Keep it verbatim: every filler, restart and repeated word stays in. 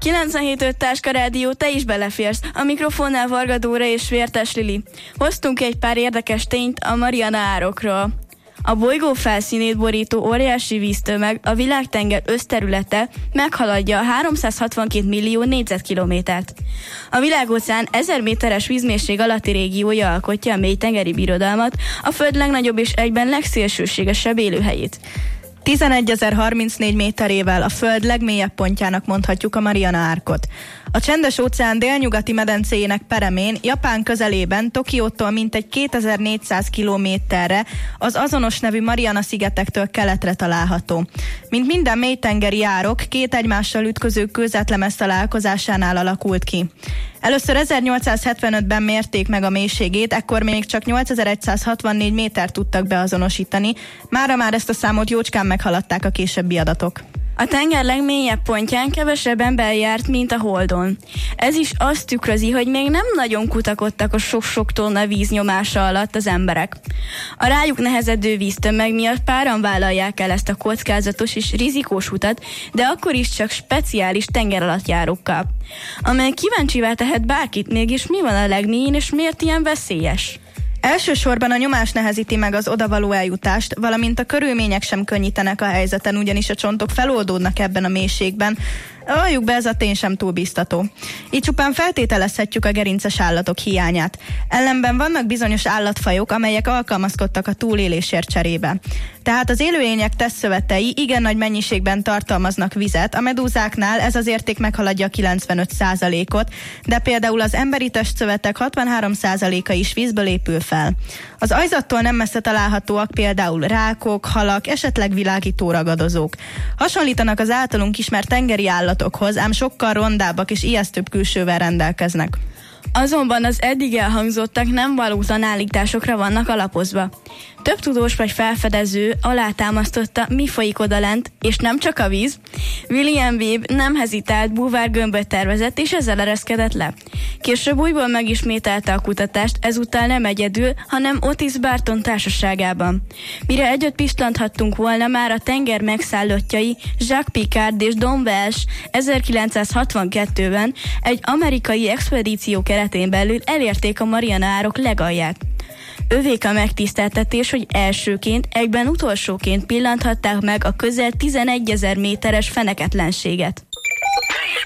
kilencvenhét öt Táska Rádió, te is beleférsz. A mikrofonnál Varga Dóra és Vértes Lili. Hoztunk egy pár érdekes tényt a Mariana árokról. A bolygó felszínét borító óriási víztömeg, a világtenger összterülete meghaladja a háromszázhatvankét millió négyzetkilométert. A világóceán ezer méteres vízmélység alatti régiója alkotja a mélytengeri birodalmat, a Föld legnagyobb és egyben legszélsőségesebb élőhelyét. tizenegyezer-harmincnégy méterével a Föld legmélyebb pontjának mondhatjuk a Mariana árkot. A Csendes-óceán délnyugati medencéjének peremén, Japán közelében, Tokiótól mintegy kétezer-négyszáz kilométerre az azonos nevű Mariana-szigetektől keletre található. Mint minden mélytengeri árok, két egymással ütköző kőzetlemez találkozásánál alakult ki. Először ezernyolcszázhetvenötben mérték meg a mélységét, ekkor még csak nyolcezer-százhatvannégy métert tudtak beazonosítani, mára már ezt a számot jócskán meghaladták a későbbi adatok. A tenger legmélyebb pontján kevesebb ember járt, mint a Holdon. Ez is azt tükrözi, hogy még nem nagyon kutakodtak a sok-sok tonna víz nyomása alatt az emberek. A rájuk nehezedő víztömeg miatt páran vállalják el ezt a kockázatos és rizikós utat, de akkor is csak speciális tengeralattjárókkal, amely kíváncsivá tehet bárkit, mégis mi van a legmélyén és miért ilyen veszélyes? Elsősorban a nyomás nehezíti meg az odavaló eljutást, valamint a körülmények sem könnyítenek a helyzeten, ugyanis a csontok feloldódnak ebben a mélységben. Valljuk be, ez a tény sem túl biztató. Így csupán feltételezhetjük a gerinces állatok hiányát. Ellenben vannak bizonyos állatfajok, amelyek alkalmazkodtak a túlélésért cserébe. Tehát az élőlények testszövetei igen nagy mennyiségben tartalmaznak vizet, a medúzáknál ez az érték meghaladja a kilencvenöt százalékot, de például az emberi testszövetek hatvanhárom százaléka is vízből épül fel. Az aljzattól nem messze találhatóak például rákok, halak, esetleg világító ragadozók. Hasonlítanak az általunk ismert tengeri állatokhoz, ám sokkal rondábbak és ijesztőbb külsővel rendelkeznek. Azonban az eddig elhangzottak nem valótlan állításokra vannak alapozva. Több tudós vagy felfedező alátámasztotta, mi folyik odalent, és nem csak a víz. William Webb nem hezitált, búvárgömböt tervezett, és ezzel ereszkedett le. Később újból megismételte a kutatást, ezúttal nem egyedül, hanem Otis Barton társaságában. Mire együtt pistanthattunk volna, már a tenger megszállottjai Jacques Piccard és Don Welsh ezerkilencszázhatvankettőben egy amerikai expedíció keretén belül elérték a Mariana árok legalját. Övék a megtiszteltetés, hogy elsőként, egyben utolsóként pillanthatták meg a közel tizenegyezer méteres feneketlenséget.